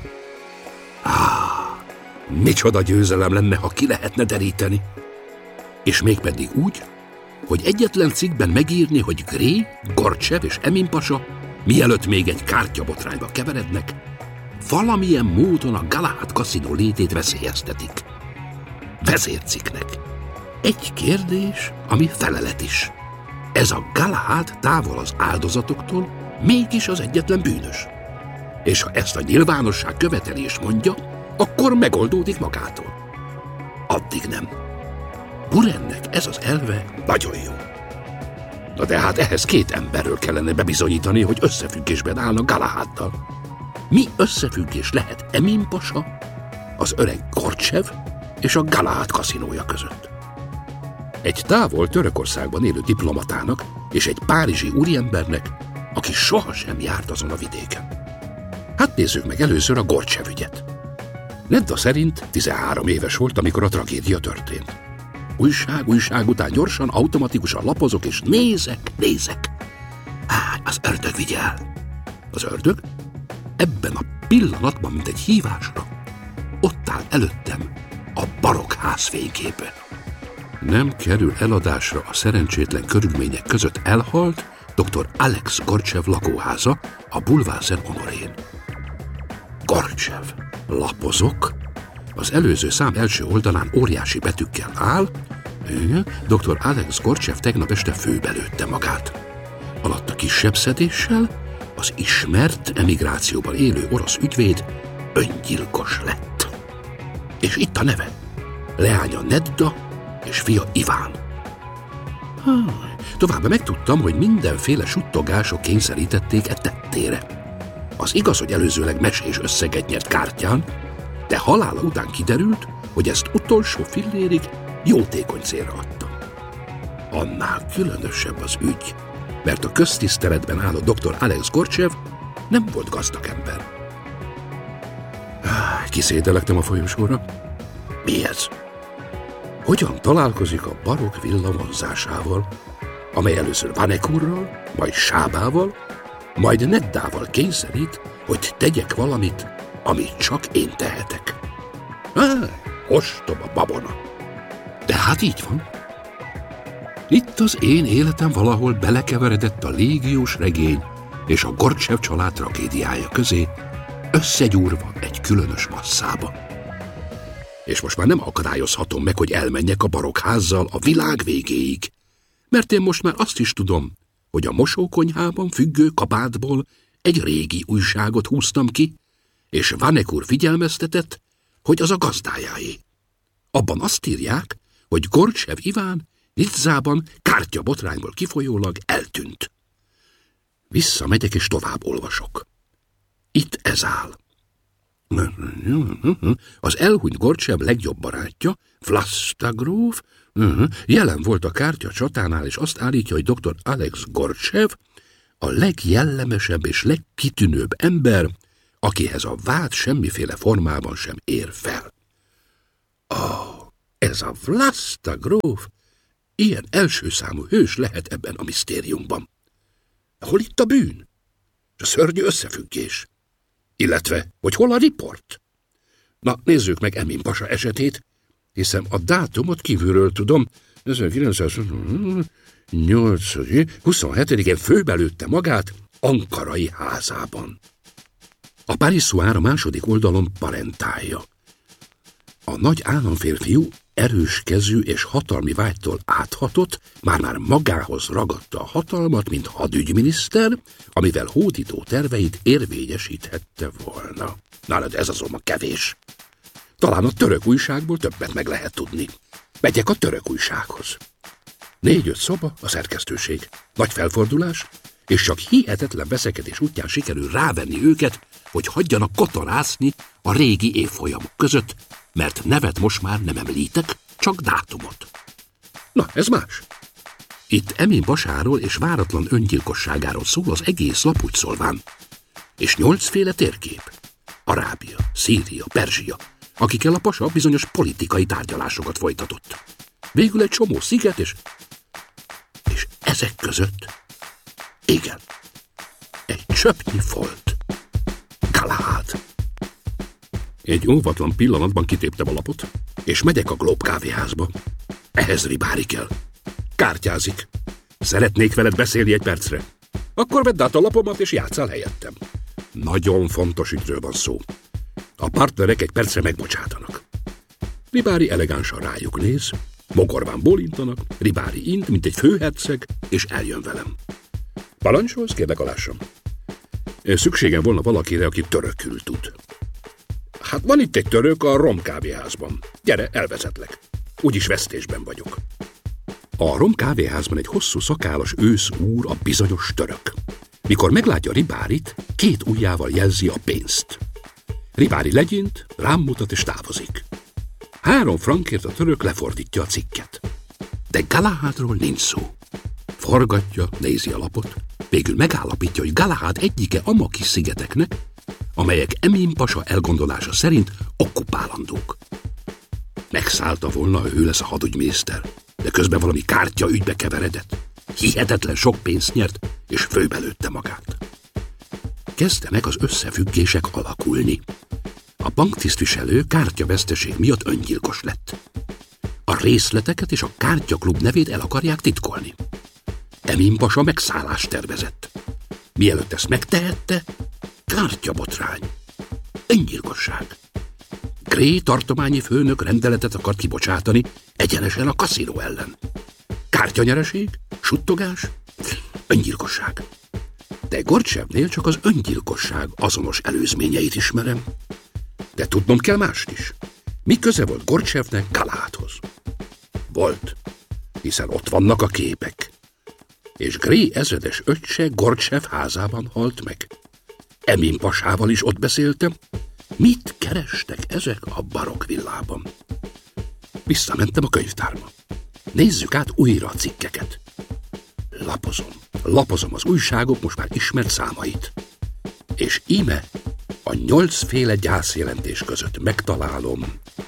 Ah, micsoda győzelem lenne, ha ki lehetne deríteni. És mégpedig úgy, hogy egyetlen cikkben megírni, hogy Grey, Gorcsev és Emin pasa, mielőtt még egy kártyabotrányba keverednek, valamilyen módon a Galahad kaszinó létét veszélyeztetik. Vezércikknek. Egy kérdés, ami felelet is. Ez a Galahad távol az áldozatoktól, mégis az egyetlen bűnös. És ha ezt a nyilvánosság követeli és mondja, akkor megoldódik magától. Addig nem. Burennek ez az elve nagyon jó. Na de hát ehhez két emberről kellene bebizonyítani, hogy összefüggésben állnak Galahaddal. Mi összefüggés lehet Emin pasa, az öreg Gorcsev és a Galahad kaszinója között? Egy távol Törökországban élő diplomatának és egy párizsi úriembernek, aki sohasem járt azon a vidéken. Hát nézzük meg először a Gorcsev ügyet. Nedda szerint tizenhárom éves volt, amikor a tragédia történt. Újság, újság után gyorsan, automatikusan lapozok, és nézek, nézek. Á, az ördög vigye el. Az ördög ebben a pillanatban, mint egy hívásra, ott áll előttem a barokk ház fényképe. Nem kerül eladásra a szerencsétlen körülmények között elhalt doktor Alex Gorcsev lakóháza a Boulevard Honorén. Gorcsev. Lapozok. Az előző szám első oldalán óriási betűkkel áll, doktor Alex Gorcsev tegnap este főbe lőtte magát. Alatta kisebb szedéssel az ismert emigrációban élő orosz ügyvéd öngyilkos lett. És itt a neve. Leánya Nedda és fia Iván. Továbbá megtudtam, hogy mindenféle suttogások kényszerítették e tettére. Az igaz, hogy előzőleg mesés összeget nyert kártyán, de halála után kiderült, hogy ezt utolsó fillérig jótékony célra adta. Annál különösebb az ügy, mert a köztiszteletben álló doktor Alex Gorcsev nem volt gazdag ember. Kiszédelektem a folyosóra. Mi ez? Hogyan találkozik a barokk villa vonzásával, amely először Vanek úrral, majd Sábával, majd Neddával kényszerít, hogy tegyek valamit, amit csak én tehetek. Á, ostoba babona. De hát így van. Itt az én életem valahol belekeveredett a légiós regény és a Gorcsev család tragédiája közé, összegyúrva egy különös masszába. És most már nem akadályozhatom meg, hogy elmenjek a barokk házzal a világ végéig, mert én most már azt is tudom, hogy a mosókonyhában függő kabátból egy régi újságot húztam ki, és Vanek úr figyelmeztetett, hogy az a gazdájáé. Abban azt írják, hogy Gorcsev Iván Nizzában kártyabotrányból kifolyólag eltűnt. Visszamegyek és tovább olvasok. Itt ez áll. Az elhunyt Gorcsev legjobb barátja, Vlasta gróf, jelen volt a kártya csatánál, és azt állítja, hogy doktor Alex Gorcsev a legjellemesebb és legkitűnőbb ember, akihez a vád semmiféle formában sem ér fel. Ah, ez a Vlasta gróf, ilyen elsőszámú hős lehet ebben a misztériumban. Hol itt a bűn? A szörnyű összefüggés. Illetve, hogy hol a riport? Na, nézzük meg Emin pasa esetét, hiszen a dátumot kívülről tudom. ezerkilencszáznyolc huszonhetedikén főbelőtte magát ankarai házában. A Parissoir a második oldalon parentálja. A nagy államférfiú erős kezű és hatalmi vágytól áthatott, már-már magához ragadta a hatalmat, mint hadügyminiszter, amivel hódító terveit érvényesíthette volna. Na, de ez azonban kevés. Talán a török újságból többet meg lehet tudni. Megyek a török újsághoz. Négy-öt szoba, a szerkesztőség. Nagy felfordulás, és csak hihetetlen veszekedés útján sikerül rávenni őket, hogy hagyjanak katarászni a régi évfolyamok között, mert nevet most már nem említek, csak dátumot. Na, ez más. Itt Emin pasáról és váratlan öngyilkosságáról szól az egész lap úgy szólván. És nyolcféle térkép. Arábia, Szíria, Perzsia, akikkel a pasa bizonyos politikai tárgyalásokat folytatott. Végül egy csomó sziget, és... és ezek között... igen, egy csöpnyi folt. Galahad. Egy óvatlan pillanatban kitéptem a lapot, és megyek a Globe kávéházba. Ehhez ribári kell. Kártyázik. Szeretnék veled beszélni egy percre. Akkor vedd át a lapomat, és játsszál helyettem. Nagyon fontos ügyről van szó. A partnerek egy percre megbocsátanak. Ribári elegánsan rájuk néz, mogorván bólintanak, Ribári int, mint egy főherceg, és eljön velem. Parancsolsz, kérlek alássam. Szükségem volna valakire, aki törökül tud. Hát van itt egy török a Rom kávéházban. Gyere, elvezetlek. Úgyis vesztésben vagyok. A Rom kávéházban egy hosszú szakállas ősz úr, a bizonyos török. Mikor meglátja Ribárit, két ujjával jelzi a pénzt. Ribári legyint, rám mutat és távozik. Három frankért a török lefordítja a cikket. De Galahadról nincs szó. Forgatja, nézi a lapot, végül megállapítja, hogy Galahad egyike Amakis szigeteknek, amelyek Emin pasa elgondolása szerint okkupálandók. Megszállta volna, ha ő lesz a hadügyminiszter, de közben valami kártya ügybe keveredett. Hihetetlen sok pénzt nyert, és főbelőtte magát. Kezdenek az összefüggések alakulni. A banktisztviselő kártyaveszteség miatt öngyilkos lett. A részleteket és a kártyaklub nevét el akarják titkolni. Emin pasa megszállást tervezett. Mielőtt ezt megtehette, kártyabotrány. Öngyilkosság. Grey tartományi főnök rendeletet akart kibocsátani egyenesen a kaszinó ellen. Kártyanyereség, suttogás, öngyilkosság. De Gorcsevnél csak az öngyilkosság azonos előzményeit ismerem. De tudnom kell mást is. Mi köze volt Gorcsevnek Galahadhoz? Volt, hiszen ott vannak a képek. És Grey ezredes öccse Gorcsev házában halt meg. Emin pasával is ott beszéltem. Mit kerestek ezek a barokk villában? Visszamentem a könyvtárba. Nézzük át újra a cikkeket. Lapozom, lapozom az újságok most már ismert számait. És íme a nyolcféle gyászjelentés között megtalálom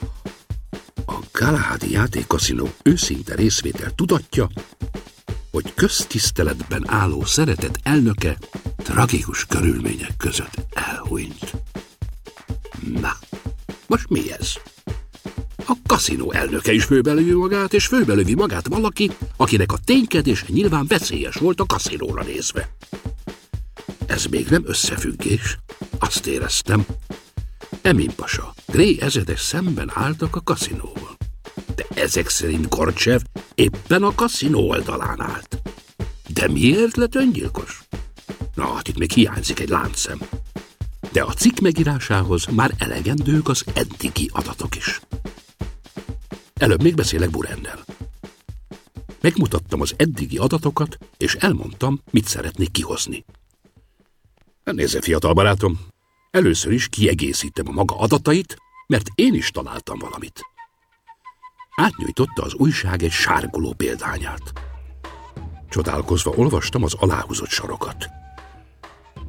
a Galahadi játékkaszinó őszinte részvétel tudatja, hogy köztiszteletben álló szeretett elnöke tragikus körülmények között elhunyt. Na, most mi ez? A kaszinó elnöke is főbelövi magát, és főbelövi magát valaki, akinek a ténykedése nyilván veszélyes volt a kaszinóra nézve. Ez még nem összefüggés, azt éreztem. Emin pasa, Grey ezredes szemben álltak a kaszinóval. De ezek szerint Gorcsev éppen a kaszinó oldalán állt. De miért lett öngyilkos? Na, hát itt még hiányzik egy láncszem. De a cikk megírásához már elegendők az eddigi adatok is. Előbb még beszélek Burennel. Megmutattam az eddigi adatokat, és elmondtam, mit szeretnék kihozni. Nézze, fiatal barátom, először is kiegészítem a maga adatait, mert én is találtam valamit. Átnyújtotta az újság egy sárguló példányát. Csodálkozva olvastam az aláhúzott sorokat.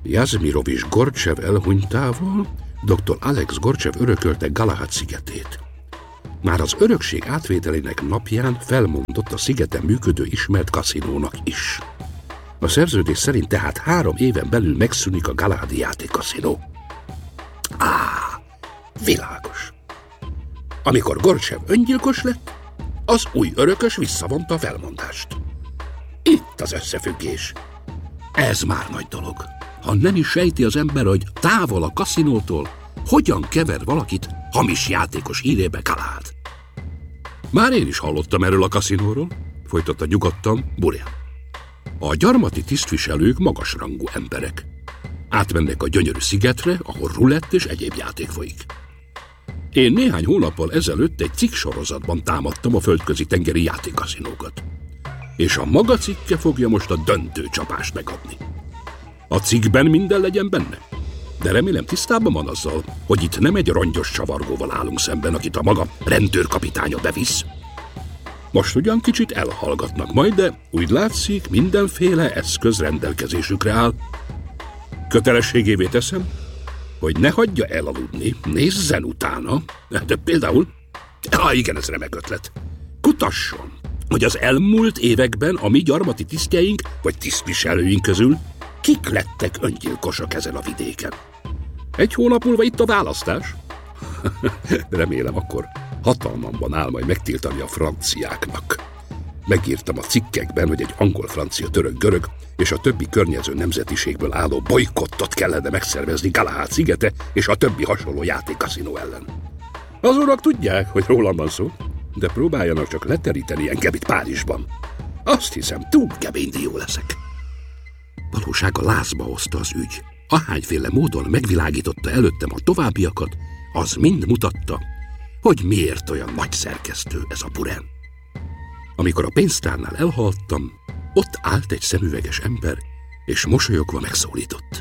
Jazmirov és Gorcsev elhunytával doktor Alex Gorcsev örökölte Galahad szigetét. Már az örökség átvételének napján felmondott a szigeten működő ismert kaszinónak is. A szerződés szerint tehát három éven belül megszűnik a galahadi játékkaszinó. Á, világos. Amikor Gorcsev öngyilkos lett, az új örökös visszavonta a felmondást. Itt az összefüggés. Ez már nagy dolog. Ha nem is sejti az ember, hogy távol a kaszinótól, hogyan kever valakit hamis játékos hírébe Galahad. Már én is hallottam erről a kaszinóról, folytatta nyugodtan Burian. A gyarmati tisztviselők magasrangú emberek. Átmennek a gyönyörű szigetre, ahol rulett és egyéb játék folyik. Én néhány hónappal ezelőtt egy cikk sorozatban támadtam a földközi tengeri játékkaszinókat. És a maga cikke fogja most a döntő csapást megadni. A cikkben minden legyen benne, de remélem tisztában van azzal, hogy itt nem egy rongyos csavargóval állunk szemben, akit a maga rendőrkapitánya bevisz. Most ugyan kicsit elhallgatnak majd, de úgy látszik, mindenféle eszköz rendelkezésükre áll. Kötelességévé teszem, hogy ne hagyja elaludni, nézzen utána, de például, ah igen, ez remek ötlet, kutasson, hogy az elmúlt években a mi gyarmati tisztjeink vagy tisztviselőink közül kik lettek öngyilkosak ezen a vidéken. Egy hónap múlva itt a választás. Remélem akkor hatalmamban áll majd megtiltani a franciáknak. Megírtam a cikkekben, hogy egy angol, francia, török, görög és a többi környező nemzetiségből álló bolykottot kellene megszervezni Galahad szigete és a többi hasonló játékkaszinó ellen. Az urak tudják, hogy rólam van szó, de próbáljanak csak leteríteni engem itt Párizsban. Azt hiszem, túl kemény dió leszek. Valósága lázba hozta az ügy. Ahányféle módon megvilágította előttem a továbbiakat, az mind mutatta, hogy miért olyan nagy szerkesztő ez a Buren. Amikor a pénztárnál elhaltam, ott állt egy szemüveges ember, és mosolyogva megszólított.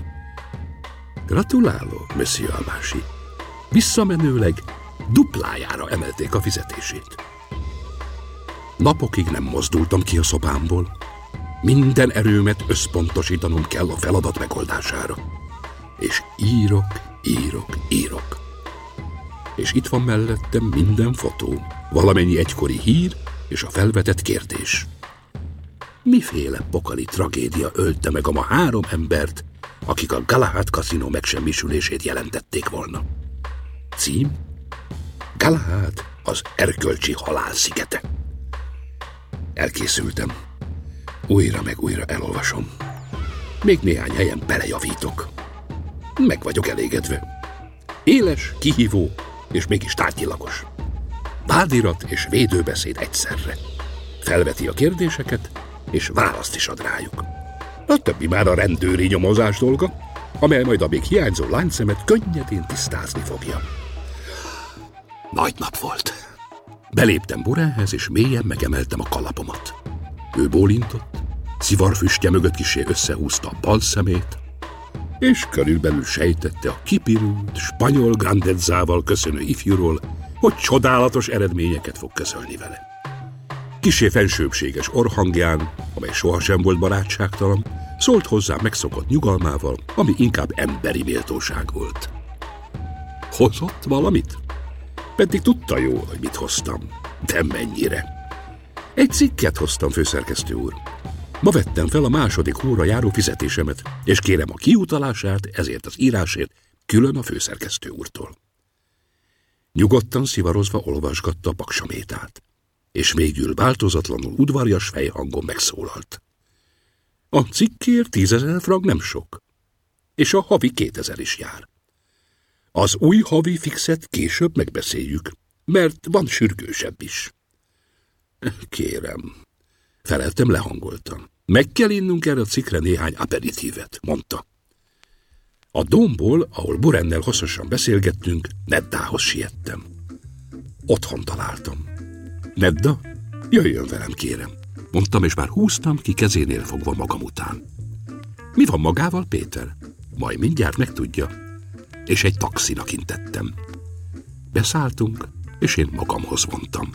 Gratulálok, Monsieur Almási. Visszamenőleg duplájára emelték a fizetését. Napokig nem mozdultam ki a szobámból. Minden erőmet összpontosítanom kell a feladat megoldására. És írok, írok, írok. És itt van mellettem minden fotó, valamennyi egykori hír és a felvetett kérdés. Miféle pokali tragédia ölte meg a ma három embert, akik a Galahad kaszinó megsemmisülését jelentették volna? Cím? Galahad az erkölcsi halál szigete. Elkészültem. Újra meg újra elolvasom. Még néhány helyen belejavítok. Meg vagyok elégedve. Éles, kihívó és mégis tárgyilagos. Vádirat és védőbeszéd egyszerre. Felveti a kérdéseket, és választ is ad rájuk. A többi már a rendőri nyomozás dolga, amely majd a még hiányzó láncszemet könnyedén tisztázni fogja. Nagy nap volt. Beléptem Burenhez, és mélyen megemeltem a kalapomat. Ő bólintott, szivarfüstje mögött kissé összehúzta a bal szemét, és körülbelül sejtette a kipirult, spanyol grandezzával köszönő ifjúról, hogy csodálatos eredményeket fog közölni vele. Kissé fensőbbséges orrhangján, amely sohasem volt barátságtalan, szólt hozzá megszokott nyugalmával, ami inkább emberi méltóság volt. Hozott valamit? Pedig tudta jól, hogy mit hoztam, de mennyire. Egy cikket hoztam, főszerkesztő úr. Ma vettem fel a második hóra járó fizetésemet, és kérem a kiutalását ezért az írásért külön a főszerkesztő úrtól. Nyugodtan szivarozva olvasgatta a paksamétát, és végül változatlanul udvarjas fejhangon megszólalt. A cikkért tízezer frank nem sok, és a havi kétezer is jár. Az új havi fixet később megbeszéljük, mert van sürgősebb is. Kérem, feleltem lehangoltan. Meg kell innunk erre a cikkre néhány aperitívet, mondta. A dómból, ahol Burennel hosszasan beszélgettünk, Neddához siettem. Otthon találtam. Nedda, jöjjön velem, kérem, mondtam, és már húztam ki kezénél fogva magam után. Mi van magával, Péter? Majd mindjárt megtudja. És egy taxinak intettem. Beszálltunk, és én magamhoz vontam.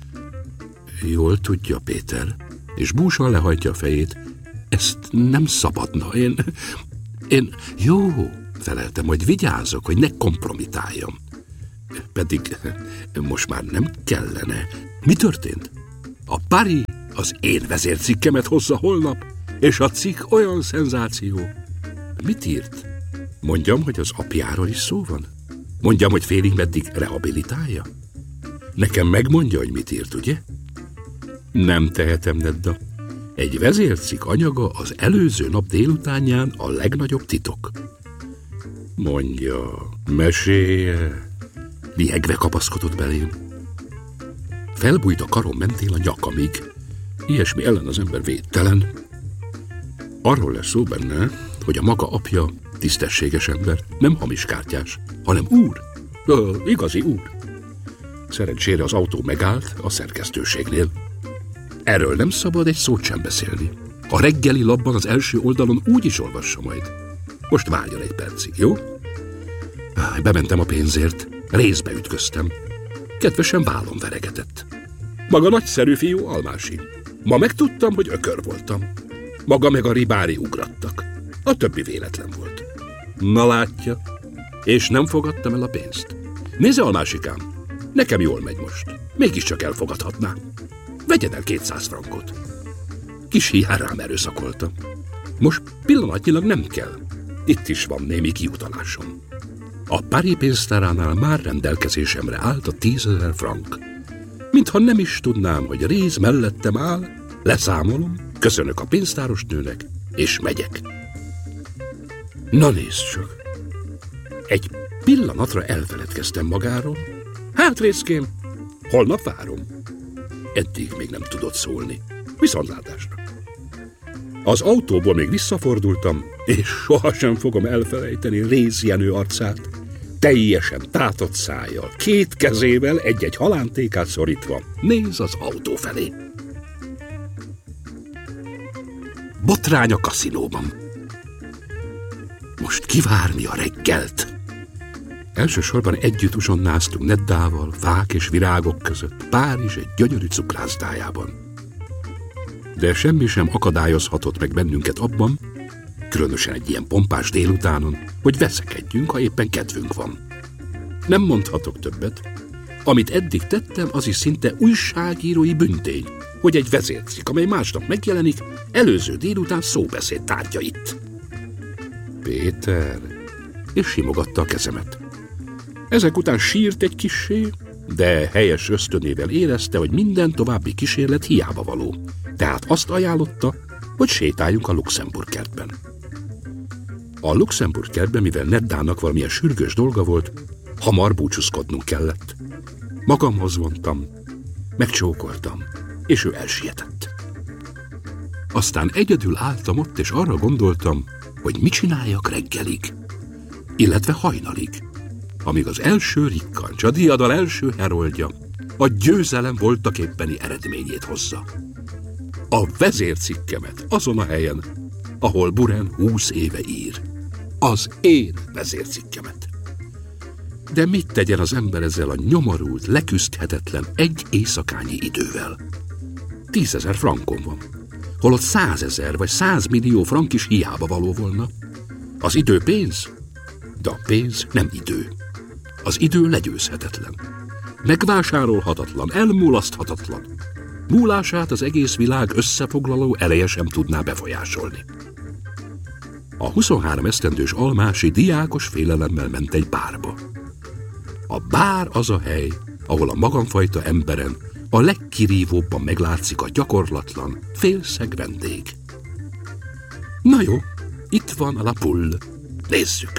Jól tudja, Péter, és búsan lehajtja a fejét. Ezt nem szabadna, én... Én jó, feleltem, hogy vigyázok, hogy ne kompromitáljam. Pedig most már nem kellene. Mi történt? A Paris az én vezércikkemet hozza holnap, és a cikk olyan szenzáció. Mit írt? Mondjam, hogy az apjáról is szó van? Mondjam, hogy félig meddig rehabilitálja? Nekem megmondja, hogy mit írt, ugye? Nem tehetem, Nedda. Egy vezércikk anyaga az előző nap délutánján a legnagyobb titok. Mondja, mesélje. Liegve kapaszkodott belém. Felbújt a karom mentén a nyakamig. Ilyesmi ellen az ember védtelen. Arról lesz szó benne, hogy a maga apja tisztességes ember, nem hamiskártyás, hanem úr, Ö, igazi úr. Szerencsére az autó megállt a szerkesztőségnél. Erről nem szabad egy szót sem beszélni. A reggeli labban az első oldalon úgy is olvassa majd. Most várjon egy percig, jó? Bementem a pénzért, részbe ütköztem. Kedvesen vállon veregetett. Maga nagyszerű fiú, Almási. Ma megtudtam, hogy ökör voltam. Maga meg a ribári ugrattak. A többi véletlen volt. Na látja, és nem fogadtam el a pénzt. Nézze, Almásikám, nekem jól megy most. Mégiscsak elfogadhatná. Vegyen el kétszáz frankot. Kis hiány rám erőszakoltam. Most pillanatnyilag nem kell. Itt is van némi kiutalásom. A Paris pénztáránál már rendelkezésemre állt a tízezer frank. Mintha nem is tudnám, hogy rész mellettem áll, leszámolom, köszönök a pénztáros nőnek, és megyek. Na nézd csak! Egy pillanatra elfeledkeztem magáról. Hát részkém, holnap várom. Eddig még nem tudott szólni. Viszontlátásra. Az autóból még visszafordultam, és sohasem fogom elfelejteni Réz Jenő arcát. Teljesen tátott szájjal, két kezével egy-egy halántékát szorítva néz az autó felé. Botrány a kaszinóban. Most kivárni a reggelt. Elsősorban együtt uzsonnáztunk Neddával, fák és virágok között, Párizs egy gyönyörű cukrászdájában. De semmi sem akadályozhatott meg bennünket abban, különösen egy ilyen pompás délutánon, hogy veszekedjünk, ha éppen kedvünk van. Nem mondhatok többet. Amit eddig tettem, az is szinte újságírói büntény, hogy egy vezércikk, amely másnap megjelenik, előző délután szóbeszéd tárgya itt. Péter, és simogatta a kezemet. Ezek után sírt egy kissé, de helyes ösztönével érezte, hogy minden további kísérlet hiába való. Tehát azt ajánlotta, hogy sétáljunk a Luxemburg kertben. A Luxemburg kertben, mivel Neddának valamilyen sürgős dolga volt, hamar búcsúzkodnunk kellett. Magamhoz vontam, megcsókoltam, és ő elsietett. Aztán egyedül álltam ott, és arra gondoltam, hogy mit csináljak reggelig, illetve hajnalig, amíg az első rikkancs, a diadal első heroldja, a győzelem voltaképpeni eredményét hozza. A vezércikkemet azon a helyen, ahol Buren húsz éve ír. Az én vezércikkemet. De mit tegyen az ember ezzel a nyomorult, leküzdhetetlen egy éjszakányi idővel? Tízezer frankon van, holott százezer vagy százmillió frank is hiába való volna. Az idő pénz, de a pénz nem idő. Az idő legyőzhetetlen, megvásárolhatatlan, elmulaszthatatlan. Múlását az egész világ összefoglaló ereje sem tudná befolyásolni. A huszonhárom esztendős Almási diákos félelemmel ment egy bárba. A bár az a hely, ahol a magamfajta emberen a legkirívóbban meglátszik a gyakorlatlan, félszeg vendég. Na jó, itt van a La Poule. Nézzük!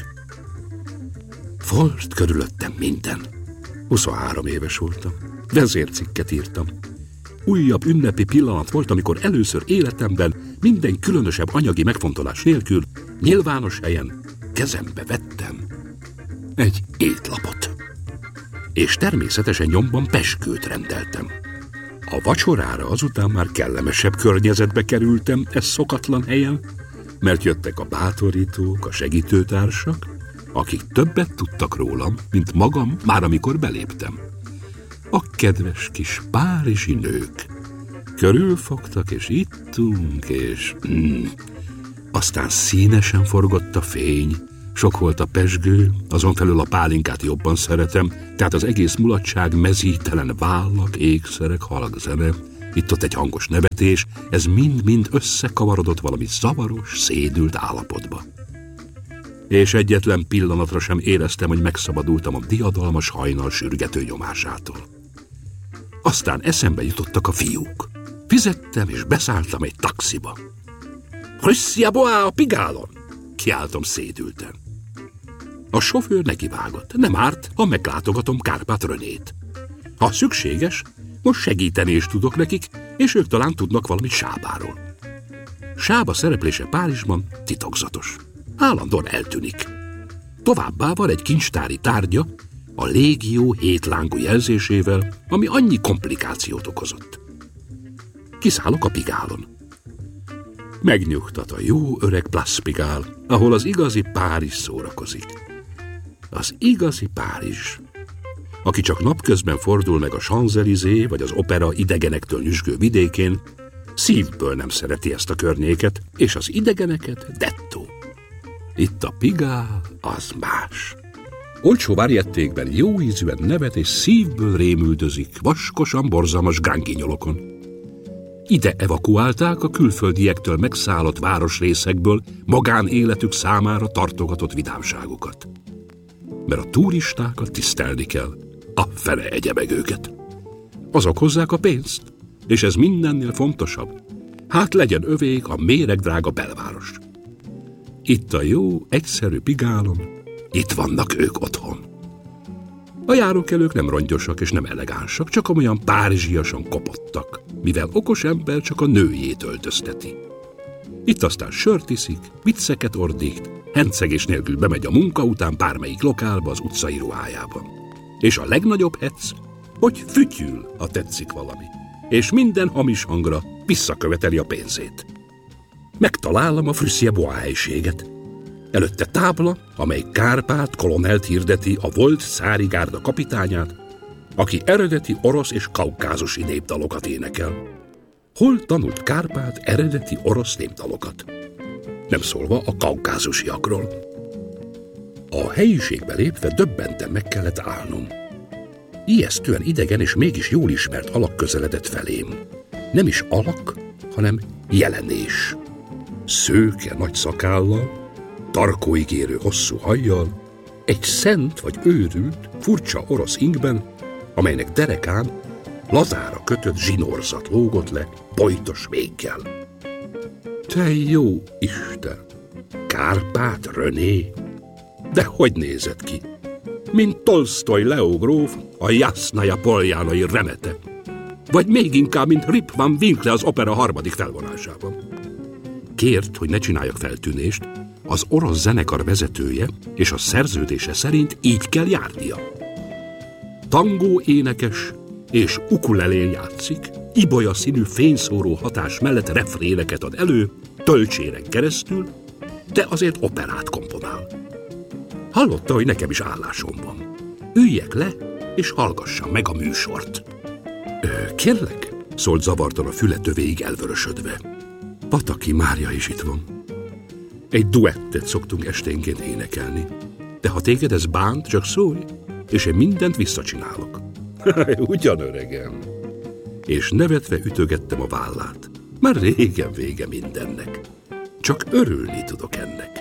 Volt körülöttem minden. huszonhárom éves voltam. Vezércikket írtam. Újabb ünnepi pillanat volt, amikor először életemben minden különösebb anyagi megfontolás nélkül nyilvános helyen kezembe vettem egy étlapot. És természetesen nyomban pezsgőt rendeltem. A vacsorára azután már kellemesebb környezetbe kerültem e szokatlan helyen, mert jöttek a bátorítók, a segítőtársak, akik többet tudtak rólam, mint magam, már amikor beléptem. A kedves kis párizsi nők körülfogtak, és ittunk, és mm, Aztán színesen forgott a fény, sok volt a pezsgő, azon felül a pálinkát jobban szeretem, tehát az egész mulatság mezítelen vállak, ékszerek, halkzene, itt-ott egy hangos nevetés, ez mind-mind összekavarodott valami zavaros, szédült állapotba. És egyetlen pillanatra sem éreztem, hogy megszabadultam a diadalmas hajnal sürgető nyomásától. Aztán eszembe jutottak a fiúk. Fizettem és beszálltam egy taxiba. Russia boá a Pigálon! Kiáltom szédülten. A sofőr nekivágott. Nem árt, ha meglátogatom Kárpát Renét. Ha szükséges, most segíteni is tudok nekik, és ők talán tudnak valamit Sábáról. Sába szereplése Párizsban titokzatos. Állandóan eltűnik. Továbbá van egy kincstári tárgya, a légió hétlángú jelzésével, ami annyi komplikációt okozott. Kiszállok a Pigálon. Megnyugtat a jó öreg Place Pigalle, ahol az igazi Párizs szórakozik. Az igazi Párizs. Aki csak napközben fordul meg a Champs-Élysées vagy az opera idegenektől nyüzsgő vidékén, szívből nem szereti ezt a környéket, és az idegeneket dettó. Itt a Pigalle az más. Olcsó varjettékben jó ízűen nevet és szívből rémüldözik vaskosan borzalmas gránkinyolokon. Ide evakuálták a külföldiektől megszállott városrészekből magánéletük számára tartogatott vidámságokat. Mert a turistákat tisztelni kell, a fene egye meg őket. Azok hozzák a pénzt, és ez mindennél fontosabb. Hát legyen övék a méregdrága belváros. Itt a jó, egyszerű Pigálon, itt vannak ők otthon. A járókelők nem rongyosak és nem elegánsak, csak olyan párizsiasan kopottak, mivel okos ember csak a nőjét öltözteti. Itt aztán sört iszik, vicceket ordít, hencegés nélkül bemegy a munka után bármelyik lokálba az utcai ruhájában. És a legnagyobb hecc, hogy fütyül, ha tetszik valami, és minden hamis hangra visszaköveteli a pénzét. Megtalálom a Russia boá helységet. Előtte tábla, amely Kárpát kolonelt hirdeti, a volt cári gárda kapitányát, aki eredeti orosz és kaukázusi népdalokat énekel. Hol tanult Kárpát eredeti orosz népdalokat? Nem szólva a kaukázusiakról. A helyiségbe lépve döbbenten meg kellett állnom. Ijesztően idegen és mégis jól ismert alak közeledett felém. Nem is alak, hanem jelenés. Szőke nagy szakállal, tarkóig érő hosszú hajjal, egy szent vagy őrült, furcsa orosz ingben, amelynek derekán lazára kötött zsinórzat lógott le bojtos véggel. Te jó Isten! Kárpát René? De hogy nézett ki? Mint Tolsztoj Leo gróf a Jasnaja poljánai remete. Vagy még inkább, mint Rip van Winkle az opera harmadik felvonásában. Kért, hogy ne csináljak feltűnést, az orosz zenekar vezetője és a szerződése szerint így kell járnia. Tangó énekes és ukulelén játszik, ibolya színű fényszóró hatás mellett refréneket ad elő, tölcséren keresztül, de azért operát komponál. Hallotta, hogy nekem is állásom van. Üljek le, és hallgassam meg a műsort. Ö, kérlek, szólt zavartan a füle tövéig elvörösödve. Pataki Mária is itt van. Egy duettet szoktunk esténként énekelni. De ha téged ez bánt, csak szólj, és én mindent visszacsinálok. Ugyan, öregem. És nevetve ütögettem a vállát. Már régen vége mindennek. Csak örülni tudok ennek.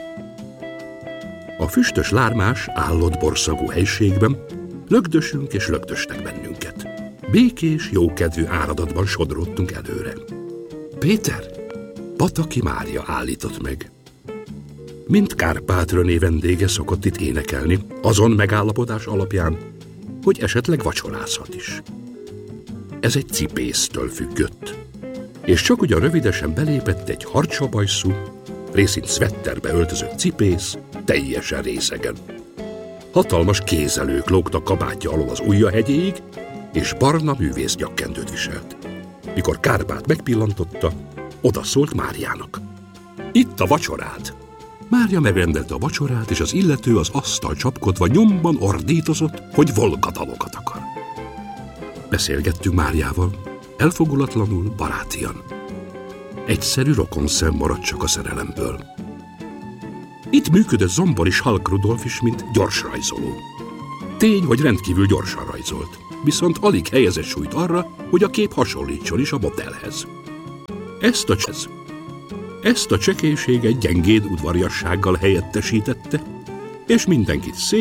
A füstös lármás, állott borszagú helységben lögdösünk és lögdösnek bennünket. Békés, jókedvű áradatban sodródtunk előre. Péter, Pataki Mária állított meg. Mint Kárpát René vendége szokott itt énekelni, azon megállapodás alapján, hogy esetleg vacsorázhat is. Ez egy cipésztől függött, és csak ugyan rövidesen belépett egy harcsabajszú, részint szvetterbe öltözött cipész, teljesen részegen. Hatalmas kézelők lógtak kabátja alól az ujjahegyéig, és barna művész nyakkendőt viselt. Mikor Kárpát megpillantotta, odaszólt Máriának. Itt a vacsorád! Mária megrendelte a vacsorát, és az illető az asztal csapkodva nyomban ordítozott, hogy volgadalokat akar. Beszélgettünk Máriával, elfogulatlanul, barátian. Egyszerű rokonszem maradt csak a szerelemből. Itt működött Zombor és Halk Rudolf is, mint gyorsrajzoló. Tény, hogy rendkívül gyorsan rajzolt, viszont alig helyezett súlyt arra, hogy a kép hasonlítson is a modellhez. Ezt a, ezt a csekélységet gyengéd udvariassággal helyettesítette, és mindenkit szép